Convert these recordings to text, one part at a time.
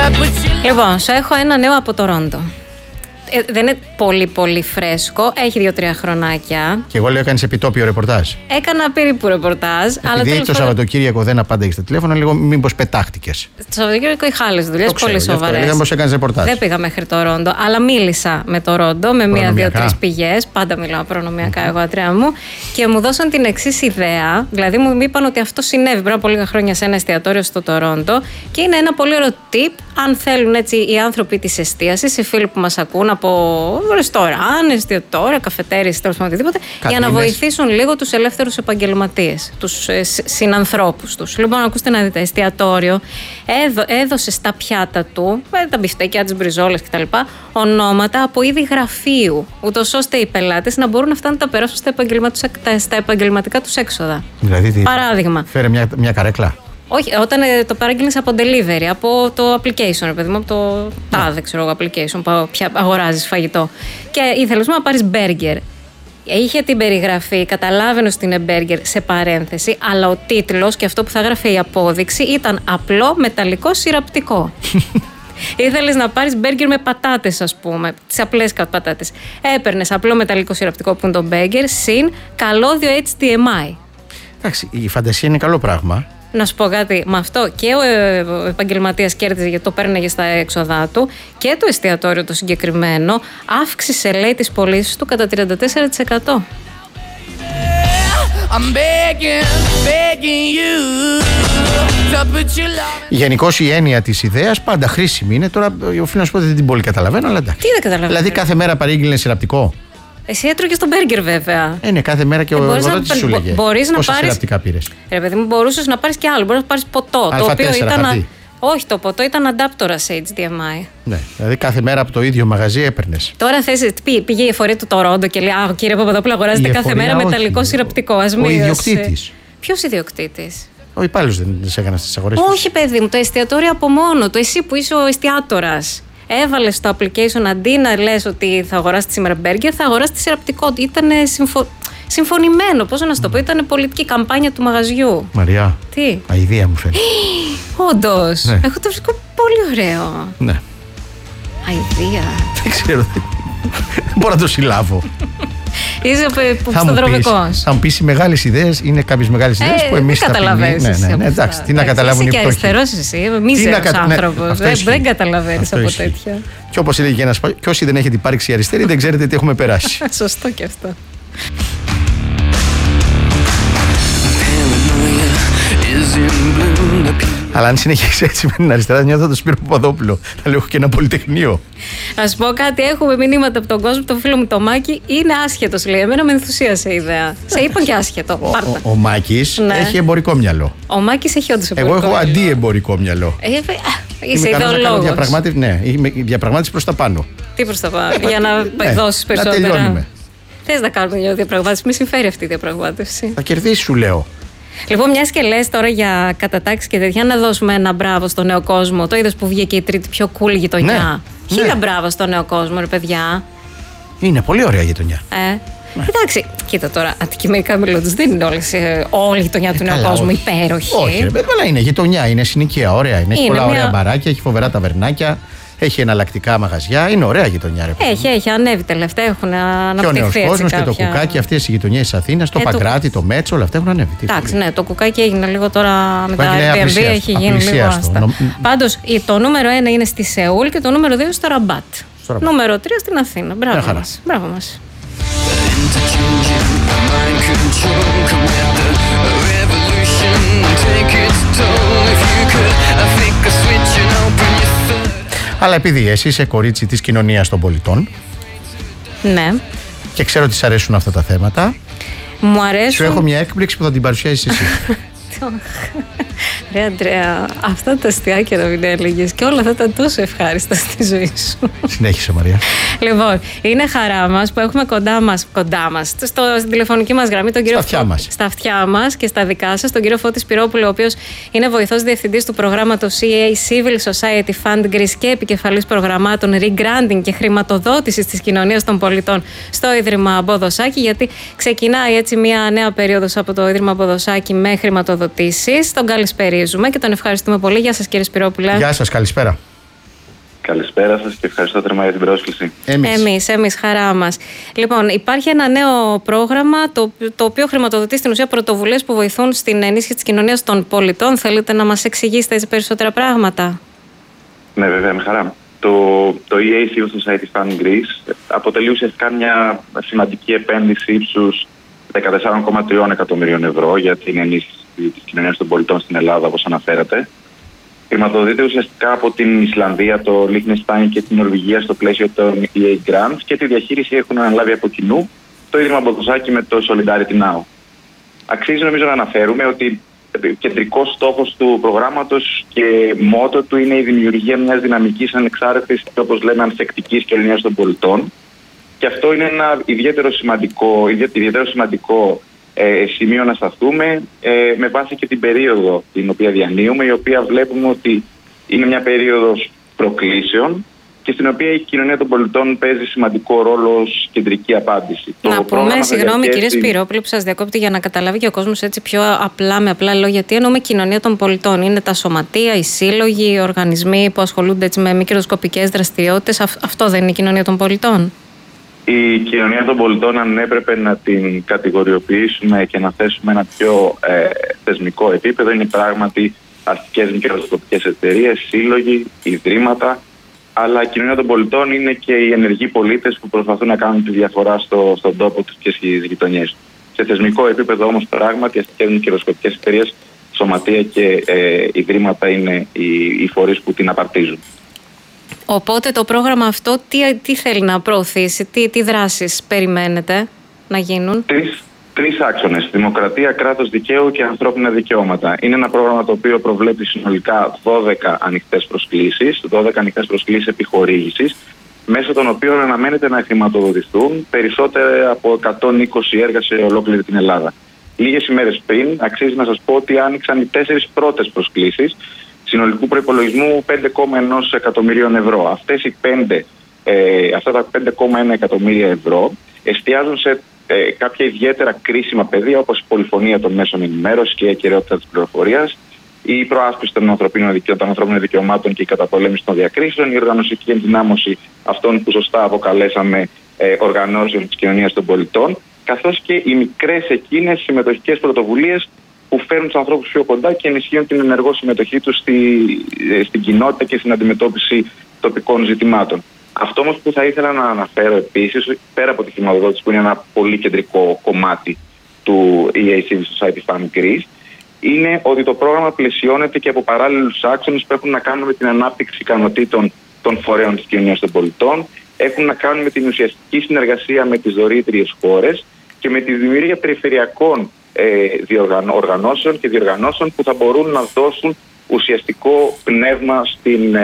Λοιπόν, σου έχω ένα νέο από το Ρόντο. Δεν είναι πολύ φρέσκο, έχει 2-3 χρονάκια. Και εγώ λέω έκανες επιτόπιο ρεπορτάζ. Έκανα περίπου ρεπορτάζ. Επειδή το Σαββατοκύριακο δεν απάνταγες στα τηλέφωνα, λίγο μήπως πετάχτηκες. Το Σαββατοκύριακο είχα άλλες δουλειές πολύ σοβαρές. Είδαμε πως έκανες ρεπορτάζ. Δεν πήγα μέχρι το Ρόντο, αλλά μίλησα με το Ρόντο, με 1-2-3 πηγές. Πάντα μιλάω προνομιακά εγώ, Αντρέα μου. Και μου δώσαν την εξής ιδέα. Δηλαδή μου είπαν ότι αυτό συνέβη πριν από λίγα χρόνια σε ένα εστιατόριο στο Τορόντο. Και είναι ένα πολύ ωραίο tip, αν θέλουν έτσι οι άνθρωποι της εστίασης, οι φίλοι που μας ακούν από ρεστοράν, εστιατόρια, καφετέρειες, τέλος πάντων οτιδήποτε, για να βοηθήσουν λίγο τους ελεύθερους επαγγελματίες, τους συνανθρώπους τους. Λοιπόν, ακούστε να δείτε, εστιατόριο έδωσε στα πιάτα του, με τα μπιφτέκια, τις μπριζόλες κτλ., ονόματα από είδη γραφείου, ούτως ώστε οι πελάτες να μπορούν αυτά να τα περάσουν στα επαγγελματικά τους έξοδα. Δηλαδή, παράδειγμα. Φέρε μια καρέκλα. Όχι, όταν το παράγγειλες από delivery, από το application, παιδί μου, από το τάδε, ξέρω εγώ, application που αγοράζεις φαγητό. Και ήθελες να πάρεις burger. Είχε την περιγραφή, καταλάβαινε ότι είναι burger σε παρένθεση, αλλά ο τίτλος και αυτό που θα έγραφε η απόδειξη ήταν απλό μεταλλικό συραπτικό. Ήθελες να πάρεις burger με πατάτες, ας πούμε, τις απλές πατάτες. Έπαιρνες απλό μεταλλικό συραπτικό που είναι το burger, συν καλώδιο HDMI. Εντάξει, η φαντασία είναι καλό πράγμα. Να σου πω κάτι, με αυτό και ο επαγγελματίας κέρδιζε γιατί το παίρνεγε στα έξοδά του και το εστιατόριο το συγκεκριμένο αύξησε, λέει, τις πωλήσεις του κατά 34%. Γενικώς η έννοια της ιδέας πάντα χρήσιμη είναι. Τώρα οφείλω να σου πω ότι δεν την πολύ καταλαβαίνω, αλλά εντάξει. Τι δεν καταλαβαίνω. Δηλαδή κάθε μέρα παρήγγειλε συραπτικό. Εσύ έτρωγες τον μπέργκερ, βέβαια. Ναι, κάθε μέρα και ο εργοδότης σου λέγε. Μπορείς να πάρεις. Συραπτικά πήρες. Ρε παιδί μου, μπορούσες να πάρεις και άλλο. Μπορείς να πάρεις ποτό. Το οποίο ήταν. Όχι, το ποτό ήταν αντάπτορα σε HDMI. Ναι, δηλαδή κάθε μέρα από το ίδιο μαγαζί έπαιρνες. Τώρα θες, πήγε η εφορία του Τορόντο και λέει: Α, κύριε Παπαδόπουλο, αγοράζετε κάθε μέρα μεταλλικό συραπτικό. Ο ιδιοκτήτης. Ποιος ιδιοκτήτης? Ο υπάλληλος δεν σε έκανε στις αγορές. Όχι, παιδί μου, το εστιατόριο από μόνο του. Εσύ που είσαι ο εστιάτορας. Έβαλε στο application αντί να λες ότι θα αγοράσει σήμερα μπέργκερ, θα αγοράσει συραπτικό. Ήταν συμφωνημένο. Πώς να σου το πω, ήταν πολιτική καμπάνια του μαγαζιού. Μαριά. Τι? Αηδία μου φαίνεται. Όντως. Ναι. Εγώ το βρίσκω πολύ ωραίο. Ναι. Αηδία. Δεν ξέρω. Δεν μπορώ να το συλλάβω. Είσαι πιστοδρομικός. Θα μου πεις οι μεγάλες ιδέες είναι κάποιες μεγάλες ιδέες που εμείς δεν καταλαβαίνεις. Ναι, εντάξει, τι να καταλάβουν οι φτωχοί. Είσαι και αριστερός εσύ, μίζερος άνθρωπος. Δεν καταλαβαίνεις από τέτοια. Και όπως έλεγε ένας, και όσοι δεν έχετε υπάρξει αριστεροί δεν ξέρετε τι έχουμε περάσει. Σωστό και αυτό. Αλλά αν συνεχίσει έτσι με την αριστερά, νιώθω το Σπύρο Παπαδόπουλο. Θα λέω και ένα πολυτεχνείο. Να σου πω κάτι, έχουμε μηνύματα από τον κόσμο. Το φίλο μου το Μάκη είναι άσχετος, λέει. Εμένα με ενθουσίασε η ιδέα. Σε είπα και άσχετο. Ο Μάκης έχει εμπορικό μυαλό. Ο Μάκης έχει όντως εμπορικό μυαλό. Εγώ έχω αντιεμπορικό μυαλό. Είσαι ιδεολόγος. Ναι, διαπραγμάτευση προς τα πάνω. Τι προς τα πάνω, για να δώσεις περισσότερα. Να τελειώνουμε. Θες να κάνουμε μια διαπραγμάτευση, μη συμφέρει αυτή η διαπραγμάτευση. Θα κερδίσει, σου λέω. Λοιπόν, μιας και λες τώρα για κατατάξεις και τέτοια, να δώσουμε ένα μπράβο στον νέο κόσμο. Το είδες που βγήκε η τρίτη πιο cool γειτονιά? Ναι. 1000 μπράβο στον νέο κόσμο, ρε παιδιά. Είναι πολύ ωραία γειτονιά. Εντάξει, κοίτα τώρα, αντικειμενικά μιλώντας, δεν είναι όλη η γειτονιά του νέου κόσμου υπέροχη. Όχι, ρε παιδιά, αλλά είναι γειτονιά, είναι συνοικία, ωραία. Έχει πολλά ωραία μπαράκια, έχει φοβερά ταβερνάκια. Έχει εναλλακτικά μαγαζιά, είναι ωραία γειτονιά. Έχει ανέβει τελευταία, έχουν αναπτυχθεί. Και ο νέος κόσμος και το κουκάκι, αυτές οι γειτονιές της Αθήνας, το Παγκράτη, το Μέτσο, όλα αυτά έχουν ανέβει. Εντάξει, ναι, το κουκάκι έγινε λίγο τώρα με τα Airbnb, έχει γίνει λίγο άστα. Πάντως, το νούμερο 1 είναι στη Σεούλ και το νούμερο 2 στο Ραμπάτ. Νούμερο 3 στην Αθήνα. Μπράβο μας. Αλλά επειδή εσύ είσαι κορίτσι της κοινωνίας των πολιτών, ναι, και ξέρω ότι σ' αρέσουν αυτά τα θέματα, μου αρέσουν. Σου έχω μια έκπληξη που θα την παρουσιάσεις εσύ. Ρε Αντρέα, αυτά τα αστιάκια να μην έλεγες και όλα αυτά τα τόσο ευχάριστα στη ζωή σου. Συνέχισε, Μαρία. Λοιπόν, είναι χαρά μας που έχουμε κοντά μας, στην τηλεφωνική μας γραμμή, τον κύριο στα αυτιά μας και στα δικά σας, τον κύριο Φώτη Σπυρόπουλο, ο οποίος είναι βοηθός διευθυντής του προγράμματος EA Civil Society Fund Greece και επικεφαλής προγραμμάτων Regranding και χρηματοδότησης της κοινωνίας των πολιτών στο Ίδρυμα Ποδοσάκη, γιατί ξεκινάει έτσι μια νέα περίοδος από το Ίδρυμα Ποδοσάκη με χρηματοδοτήσεις. Τον καλησπερίζουμε και τον ευχαριστούμε πολύ. Γεια σας, κύριε Σπυρόπουλε. Γεια σας, καλησπέρα. Καλησπέρα σας και ευχαριστώ θερμά για την πρόσκληση. Εμείς, χαρά μας. Λοιπόν, υπάρχει ένα νέο πρόγραμμα το οποίο χρηματοδοτεί στην ουσία πρωτοβουλίες που βοηθούν στην ενίσχυση της κοινωνίας των πολιτών. Θέλετε να μας εξηγήσετε έτσι περισσότερα πράγματα? Ναι, βέβαια, με χαρά. Το EA Civil Society Fund Greece αποτελεί ουσιαστικά μια σημαντική επένδυση ύψους 14,3 εκατομμυρίων ευρώ για την ενίσχυση της κοινωνίας των πολιτών στην Ελλάδα, όπως αναφέρατε. Χρηματοδοτείται ουσιαστικά από την Ισλανδία, το Λίχτενστάιν και την Νορβηγία στο πλαίσιο των EA Grants και τη διαχείριση έχουν αναλάβει από κοινού το Ίδρυμα Μποδοσάκη με το Solidarity Now. Αξίζει νομίζω να αναφέρουμε ότι κεντρικός στόχος του προγράμματος και μότο του είναι η δημιουργία μιας δυναμικής, ανεξάρτητης και όπως λέμε ανθεκτικής κοινωνίας των πολιτών. Και αυτό είναι ένα ιδιαίτερο σημαντικό σημείο να σταθούμε με βάση και την περίοδο την οποία διανύουμε, η οποία βλέπουμε ότι είναι μια περίοδος προκλήσεων και στην οποία η κοινωνία των πολιτών παίζει σημαντικό ρόλο ως κεντρική απάντηση. Να πούμε, συγγνώμη κύριε Σπυρόπουλο που σας διακόπτει, για να καταλάβει και ο κόσμος έτσι πιο απλά, με απλά λόγια, τι εννοούμε κοινωνία των πολιτών? Είναι τα σωματεία, οι σύλλογοι, οι οργανισμοί που ασχολούνται έτσι με μη κερδοσκοπικές δραστηριότητες? Αυτό δεν είναι η κοινωνία των πολιτών? Η κοινωνία των πολιτών, αν έπρεπε να την κατηγοριοποιήσουμε και να θέσουμε ένα πιο θεσμικό επίπεδο, είναι πράγματι αστικές μη κερδοσκοπικές εταιρείες, σύλλογοι, ιδρύματα. Αλλά η κοινωνία των πολιτών είναι και οι ενεργοί πολίτες που προσπαθούν να κάνουν τη διαφορά στον τόπο τους και στις γειτονιές. Σε θεσμικό επίπεδο όμως πράγματι αστικές μη κερδοσκοπικές εταιρείες, σωματεία και ιδρύματα είναι οι φορείς που την απαρτίζουν. Οπότε το πρόγραμμα αυτό τι θέλει να προωθήσει, τι δράσεις περιμένετε να γίνουν? Τρεις άξονες: δημοκρατία, κράτος δικαίου και ανθρώπινα δικαιώματα. Είναι ένα πρόγραμμα το οποίο προβλέπει συνολικά 12 ανοιχτές προσκλήσεις, 12 ανοιχτές προσκλήσεις επιχορήγησης, μέσω των οποίων αναμένεται να χρηματοδοτηθούν περισσότερα από 120 έργα σε ολόκληρη την Ελλάδα. Λίγες ημέρες πριν, αξίζει να σας πω ότι άνοιξαν οι 4 πρώτες προσκλήσεις συνολικού προϋπολογισμού 5,1 εκατομμυρίων ευρώ. Αυτά τα 5,1 εκατομμύρια ευρώ εστιάζουν σε κάποια ιδιαίτερα κρίσιμα πεδία, όπως η πολυφωνία των μέσων ενημέρωσης και η ακεραιότητα της πληροφορίας, η προάσπιση των ανθρώπινων δικαιωμάτων και η καταπολέμηση των διακρίσεων, η οργανωσική ενδυνάμωση αυτών που σωστά αποκαλέσαμε οργανώσεων της κοινωνίας των πολιτών, καθώς και οι μικρές εκείνες συμμετοχικές πρωτοβουλίες που φέρνουν τους ανθρώπους πιο κοντά και ενισχύουν την ενεργό συμμετοχή τους στην κοινότητα και στην αντιμετώπιση τοπικών ζητημάτων. Αυτό όμως που θα ήθελα να αναφέρω επίσης, πέρα από τη χρηματοδότηση που είναι ένα πολύ κεντρικό κομμάτι του EA Civil Society Fund Greece, είναι ότι το πρόγραμμα πλαισιώνεται και από παράλληλους άξονες που έχουν να κάνουν με την ανάπτυξη ικανοτήτων των φορέων της κοινωνίας των πολιτών, έχουν να κάνουν με την ουσιαστική συνεργασία με τις δωρήτριες χώρες και με τη δημιουργία περιφερειακών οργανώσεων και διοργανώσεων που θα μπορούν να δώσουν ουσιαστικό πνεύμα στην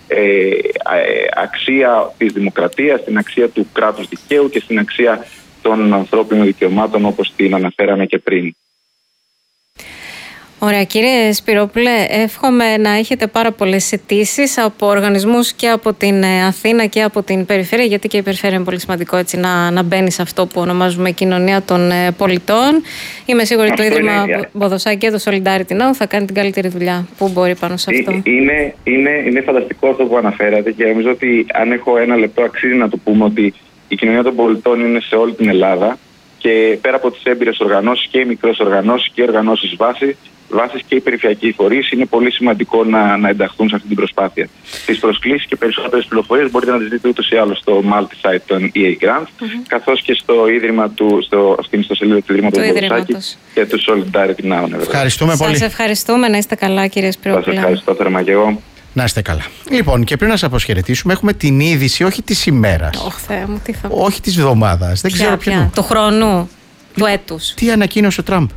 αξία της δημοκρατίας, στην αξία του κράτους δικαίου και στην αξία των ανθρώπινων δικαιωμάτων, όπως την αναφέραμε και πριν. Ωραία, κύριε Σπυρόπουλε, εύχομαι να έχετε πάρα πολλές αιτήσεις από οργανισμούς και από την Αθήνα και από την περιφέρεια, γιατί και η περιφέρεια είναι πολύ σημαντικό έτσι, να μπαίνει σε αυτό που ονομάζουμε κοινωνία των πολιτών. Είμαι σίγουρη ότι το Ίδρυμα Μποδοσάκη και το Solidarity Now θα κάνει την καλύτερη δουλειά που μπορεί πάνω σε αυτό. Είναι φανταστικό αυτό που αναφέρατε και νομίζω ότι αν έχω ένα λεπτό αξίζει να το πούμε ότι η κοινωνία των πολιτών είναι σε όλη την Ελλάδα και πέρα από τις έμπειρες οργανώσεις και οι μικρές οργανώσεις και οι οργανώσεις βάσης και οι περιφερειακοί φορείς, είναι πολύ σημαντικό να ενταχθούν σε αυτή την προσπάθεια. Τις προσκλήσεις και περισσότερες πληροφορίες μπορείτε να τις δείτε ούτως ή άλλως στο multi-site των EA Grants, καθώς και στο ίδρυμα στην ιστοσελίδα του Ιδρύματος Μποδοσάκη και του Solidarity Now. Ευχαριστούμε πολύ. Σας ευχαριστούμε, να είστε καλά, κύριε Σπυρόπουλε. Σας ευχαριστώ θερμά και εγώ. Να είστε καλά. Λοιπόν, και πριν να σας αποχαιρετήσουμε, έχουμε την είδηση όχι της ημέρας. Θεέ μου, τι θα πω. Όχι της εβδομάδας. Δεν ξέρω ποιο. Του χρόνου, του έτους. Τι ανακοίνωσε ο Τραμπ?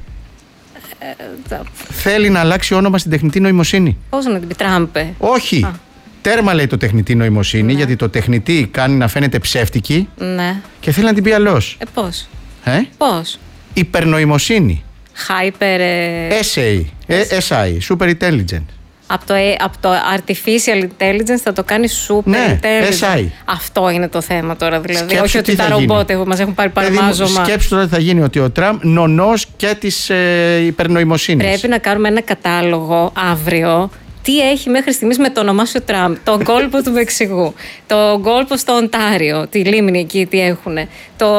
Θέλει να αλλάξει όνομα στην τεχνητή νοημοσύνη. Πώς να την πει, Τραμπε? Όχι. Τέρμα λέει το τεχνητή νοημοσύνη, γιατί το τεχνητή κάνει να φαίνεται ψεύτικη. Ναι. Και θέλει να την πει αλλιώς. Πώς? Πώς? Υπερνοημοσύνη. Hyper. SI, Super Intelligent. Από το Artificial Intelligence θα το κάνει Super Intelligent. SI. Αυτό είναι το θέμα τώρα, δηλαδή. Σκέψου όχι ότι τα ρομπότ μας έχουν πάρει παραμάζωμα. Σκέψου τώρα τι θα γίνει, ότι ο Τραμπ νονός και της υπερνοημοσύνης. Πρέπει να κάνουμε ένα κατάλογο αύριο τι έχει μέχρι στιγμής με το όνομά σου Τραμπ, τον κόλπο του Μεξικού, τον κόλπο στο Οντάριο, τη λίμνη εκεί, τι έχουνε.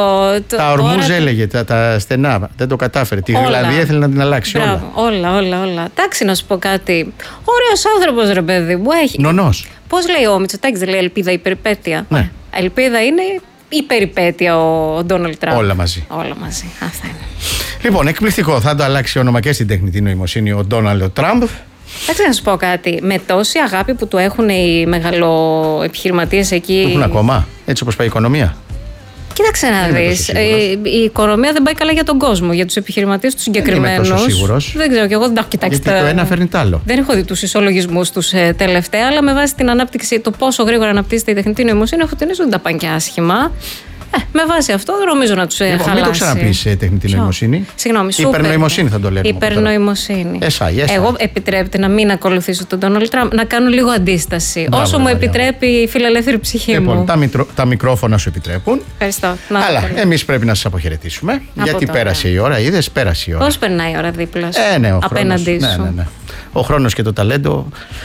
Τα Ορμούζ έλεγε, τα στενά, δεν το κατάφερε. Τη Γλαδία ήθελε να την αλλάξει. Μπράβο, όλα. Εντάξει, να σου πω κάτι. Ωραίος άνθρωπος, ρε παιδί μου. Νονός. Πώς λέει ο Μητσοτάκης, δεν λέει ελπίδα ή περιπέτεια? Ναι. Ελπίδα είναι η περιπέτεια ο Ντόναλντ Τραμπ. Όλα μαζί. Αυτά είναι. Λοιπόν, εκπληκτικό. Θα το αλλάξει όνομα και στην τεχνητή νοημοσύνη ο Ντόναλντ Τραμπ. Εντάξει, να σου πω κάτι. Με τόση αγάπη που του έχουν οι μεγαλοεπιχειρηματίες εκεί. Του έχουν ακόμα, έτσι όπως πάει η οικονομία. Κοίταξε να δεις. Η οικονομία δεν πάει καλά για τον κόσμο, για τους επιχειρηματίες τους συγκεκριμένους. Δεν είμαι τόσο σίγουρος. Δεν ξέρω, και εγώ δεν τα έχω κοιτάξει. Γιατί το ένα φέρνει το άλλο. Δεν έχω δει τους ισολογισμούς τους τελευταία, αλλά με βάση την ανάπτυξη, το πόσο γρήγορα αναπτύσσεται η τεχνητή νοημοσύνη, έχω την αίσθηση ότι δεν τα πάνε και άσχημα. Με βάση αυτό δεν νομίζω να τους χαλάσει. Μην το ξαναπείς τεχνητή νοημοσύνη. Συγγνώμη, υπερνοημοσύνη θα το λέμε. Υπερνοημοσύνη. Εγώ επιτρέπεται να μην ακολουθήσω τον Ντόναλντ Τραμπ, να κάνω λίγο αντίσταση. Μπράβο, όσο μου επιτρέπει η φιλελεύθερη ψυχή μου. Τα μικρόφωνα σου επιτρέπουν. Ευχαριστώ. Αλλά εμείς πρέπει να σας αποχαιρετήσουμε. Γιατί πέρασε η ώρα, είδες, πέρασε η ώρα. Πώς περνάει η ώρα δίπλα σου, ναι, απέναντί σου. Ναι. Ο χρόνος και το ταλέντο.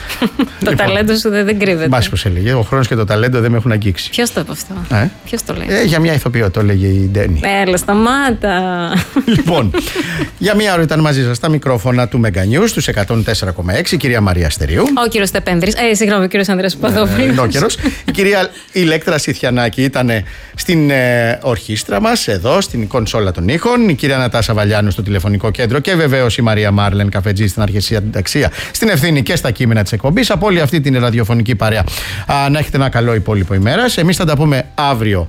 Το ταλέντο σου δεν κρύβεται. Μπας πως έλεγε. Ο χρόνος και το ταλέντο δεν με έχουν αγγίξει. Ποιος το είπε αυτό? Ποιος το λέει? Για μια ηθοποιό το έλεγε η Ντένι. Έλα, σταμάτα. Λοιπόν, για μια ώρα ήταν μαζί σας τα μικρόφωνα του Mega News, τους 104,6, η κυρία Μαρία Αστερίου. Ο κύριος Στεπένδρης. Συγγνώμη, ο κύριος Ανδρέας Παπαδόπουλος. Η κυρία Ηλέκτρα Σιθιανάκη ήταν στην ορχήστρα μας, εδώ, στην κονσόλα των ήχων. Η κυρία Νατάσα Βαλιάνου στο τηλεφωνικό κέντρο και βεβαίως η Μαρία Μάρλεν Καφετζή στην αρχαισία ανταξία, στην ευθύνη και στα κείμενα της εκπομπής. Από όλη αυτή την ραδιοφωνική παρέα, να έχετε ένα καλό υπόλοιπο ημέρας. Εμείς θα τα πούμε αύριο.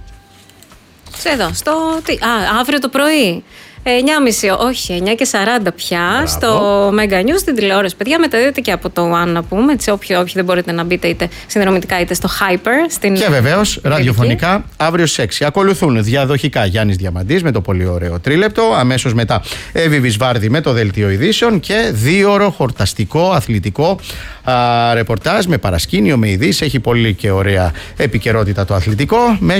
Εδώ, αύριο το πρωί. 9.30, όχι, 9:40 πια. Μπράβο. Στο Mega News, στην τηλεόραση, παιδιά, μεταδίδεται και από το One, να πούμε. Έτσι, όποιοι δεν μπορείτε να μπείτε είτε συνδρομητικά είτε στο Hyper. Και βεβαίως ραδιοφωνικά αύριο στις 6. Ακολουθούν διαδοχικά Γιάννης Διαμαντής με το πολύ ωραίο τρίλεπτο. Αμέσως μετά Εύη Βυσβάρδη με το δελτίο ειδήσεων. Και 2ωρο χορταστικό αθλητικό ρεπορτάζ με παρασκήνιο, με ειδήσεις. Έχει πολύ και ωραία επικαιρότητα το αθλητικό.